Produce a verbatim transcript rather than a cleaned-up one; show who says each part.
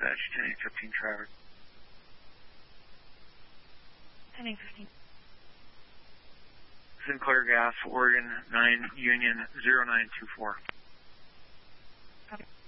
Speaker 1: dispatch, ten eight fifteen traffic.
Speaker 2: ten eight fifteen.
Speaker 1: Sinclair Gas, Oregon, nine Union, zero nine two four.
Speaker 2: Copy.